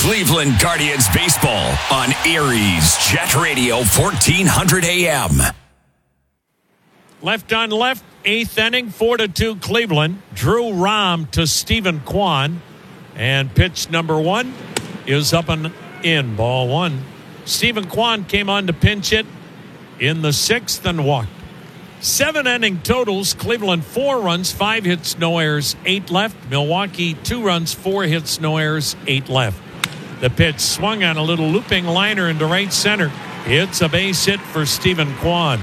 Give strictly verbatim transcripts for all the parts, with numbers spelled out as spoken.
Cleveland Guardians baseball on Aries Jet Radio fourteen hundred A M. Left on left, eighth inning, four to two Cleveland. Drew Rahm to Stephen Kwan. And pitch number one is up and in, ball one. Stephen Kwan came on to pinch it in the sixth and walked. Seven inning totals. Cleveland four runs, five hits, no errors, eight left. Milwaukee two runs, four hits, no errors, eight left. The pitch swung on a little looping liner into right center. It's a base hit for Stephen Kwan.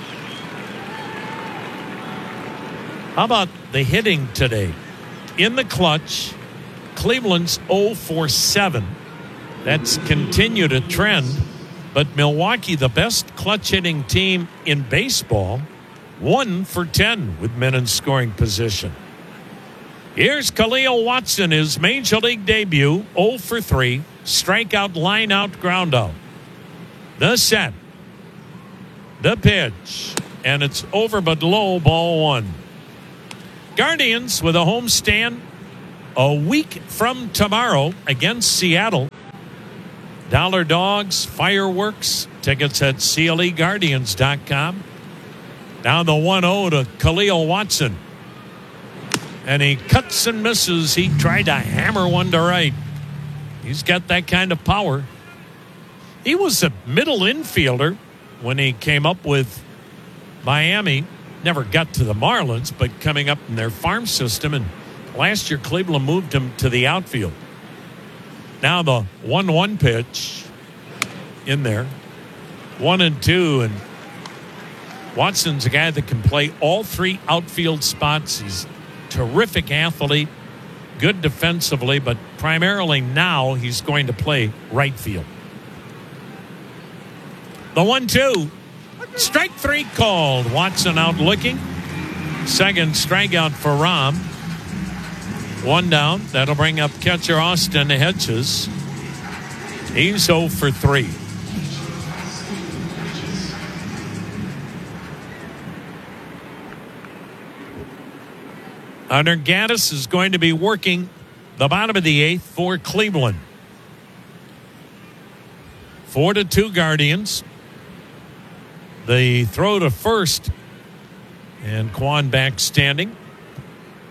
How about the hitting today? In the clutch, Cleveland's oh for seven. That's continued a trend. But Milwaukee, the best clutch hitting team in baseball, one for ten with men in scoring position. Here's Khalil Watson, his major league debut, oh for three. Strikeout, line out, ground out. The set. The pitch. And it's over but low, ball one. Guardians with a homestand a week from tomorrow against Seattle. Dollar Dogs, fireworks, tickets at C L E Guardians dot com. Now the one oh to Khalil Watson. And he cuts and misses. He tried to hammer one to right. He's got that kind of power. He was a middle infielder when he came up with Miami. Never got to the Marlins, but coming up in their farm system. And last year, Cleveland moved him to the outfield. Now the one one pitch in there. One and two. And Watson's a guy that can play all three outfield spots. He's a terrific athlete, good defensively, but primarily now he's going to play right field. The one two. Strike three called. Watson out looking. Second strikeout for Rahm. One down. That'll bring up catcher Austin Hedges. He's oh for three. Hunter Gaddis is going to be working the bottom of the eighth for Cleveland. Four to two Guardians. The throw to first. And Kwan back standing.